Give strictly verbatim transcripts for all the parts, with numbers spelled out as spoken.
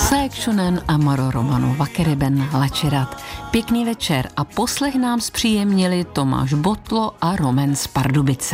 Seeksunen amaro romano vakeriben lačerat. Pěkný večer a poslech nám zpříjemnili Tomáš Botlo a Roman z Pardubice.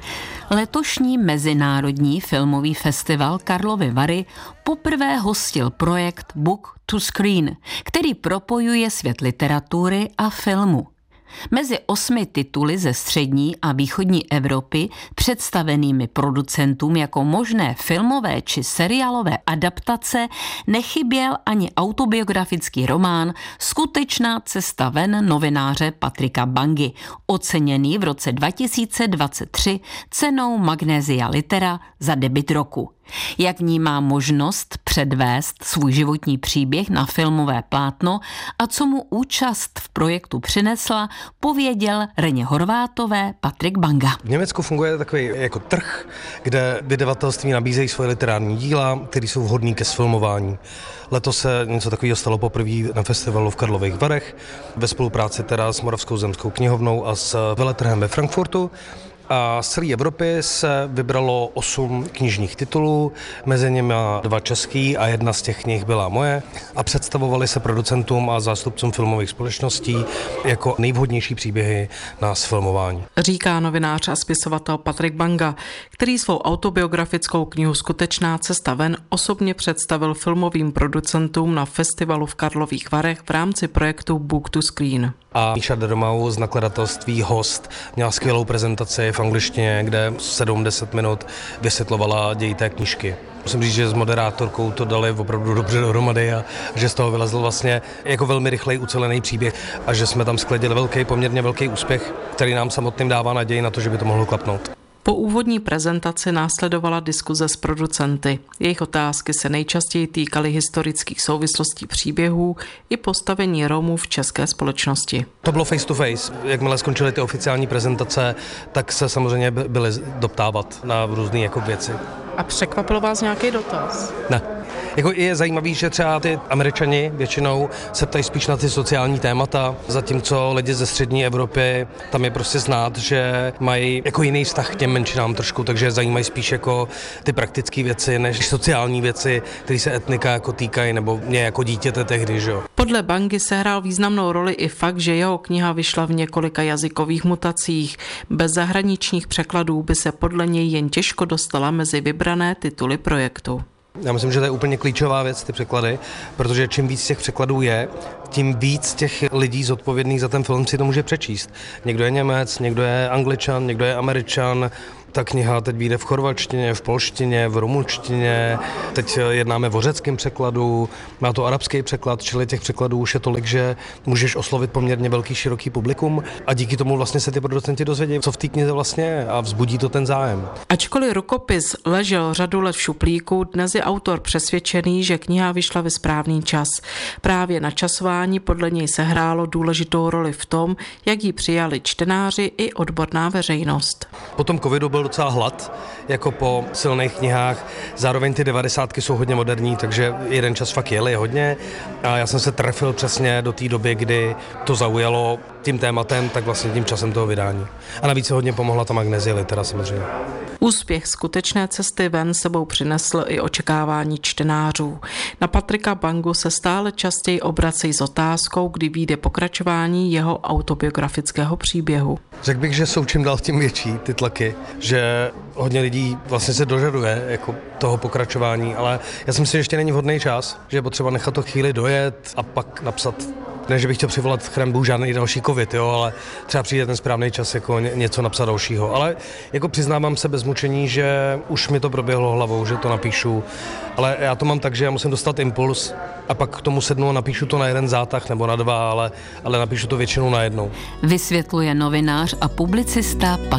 Letošní mezinárodní filmový festival Karlovy Vary poprvé hostil projekt Book to Screen, který propojuje svět literatury a filmu. Mezi osmi tituly ze střední a východní Evropy představenými producentům jako možné filmové či seriálové adaptace nechyběl ani autobiografický román Skutečná cesta ven novináře Patrika Bangy, oceněný v roce dva tisíce dvacet tři cenou Magnesia Litera za debut roku. Jak v ní má možnost předvést svůj životní příběh na filmové plátno a co mu účast v projektu přinesla, pověděl Reně Horvátové Patrik Banga. V Německu funguje takový jako trh, kde vydavatelství nabízejí svoje literární díla, které jsou vhodné ke sfilmování. Letos se něco takového stalo poprvé na festivalu v Karlových Varech ve spolupráci teda s Moravskou zemskou knihovnou a s veletrhem ve Frankfurtu. A z celé Evropy se vybralo osm knižních titulů, mezi nimi dva český a jedna z těch knih byla moje a představovaly se producentům a zástupcům filmových společností jako nejvhodnější příběhy na sfilmování. Říká novinář a spisovatel Patrik Banga, který svou autobiografickou knihu Skutečná cesta ven osobně představil filmovým producentům na festivalu v Karlových Varech v rámci projektu Book to Screen. A Míša Dermau z nakladatelství Host měla skvělou prezentaci v angličtině, kde sedm deset minut vysvětlovala děj té knížky. Musím říct, že s moderátorkou to dali opravdu dobře dohromady a že z toho vylezl vlastně jako velmi rychlej ucelený příběh a že jsme tam skladili velký, poměrně velký úspěch, který nám samotným dává naději na to, že by to mohlo klapnout. Po úvodní prezentaci následovala diskuze s producenty. Jejich otázky se nejčastěji týkaly historických souvislostí příběhů i postavení Romů v české společnosti. To bylo face to face. Jakmile skončily ty oficiální prezentace, tak se samozřejmě byly doptávat na různé jako věci. A překvapil vás nějaký dotaz? Ne. Jako je zajímavý, že třeba ty Američani většinou se ptají spíš na ty sociální témata, zatímco lidi ze střední Evropy, tam je prostě znát, že mají jako jiný vztah k těm menšinám trošku, takže zajímají spíš jako ty praktické věci, než sociální věci, které se etnika jako týkají, nebo mě jako dítěte tehdy, že jo. Podle Bangy sehrál významnou roli i fakt, že jeho kniha vyšla v několika jazykových mutacích. Bez zahraničních překladů by se podle něj jen těžko dostala mezi vybrané tituly projektu. Já myslím, že to je úplně klíčová věc, ty překlady, protože čím víc těch překladů je, tím víc těch lidí zodpovědných za ten film si to může přečíst. Někdo je Němec, někdo je Angličan, někdo je Američan. Ta kniha teď vyjde v chorvačtině, v polštině, v rumunštině, teď jednáme o řeckém překladu, má to arabský překlad, čili těch překladů už je tolik, že můžeš oslovit poměrně velký, široký publikum a díky tomu vlastně se ty producenti dozvědí, co v té knize vlastně je a vzbudí to ten zájem. Ačkoliv rukopis ležel řadu let v šuplíku, dnes je autor přesvědčený, že kniha vyšla ve správný čas. Právě načasování podle něj sehrálo důležitou roli v tom, jak ji přijali čtenáři i odborná veřejnost. Po tom covidu byl docela hlad, jako po silných knihách. Zároveň ty devadesátky jsou hodně moderní, takže jeden čas fakt jeli hodně. A já jsem se trefil přesně do té doby, kdy to zaujalo tím tématem, tak vlastně tím časem toho vydání. A navíc se hodně pomohla ta Magnesia Litera samozřejmě. Úspěch Skutečné cesty ven sebou přinesl i očekávání čtenářů. Na Patrika Bangu se stále častěji obracejí s otázkou, kdy vyjde pokračování jeho autobiografického příběhu. Řekl bych, že jsou čím dál tím větší ty tlaky, že hodně lidí vlastně se dožaduje jako toho pokračování, ale já si myslím, že ještě není vhodný čas, že je potřeba nechat to chvíli dojet a pak napsat. Ne, že bych chtěl přivolat chranbu žádný další covid, jo, ale třeba přijde ten správný čas jako něco napsat dalšího. Ale jako přiznávám se bez mučení, že už mi to proběhlo hlavou, že to napíšu. Ale já to mám tak, že já musím dostat impuls a pak k tomu sednu a napíšu to na jeden zátah nebo na dva, ale, ale napíšu to většinou na jednou. Vysvětluje novinář a publicista Patrik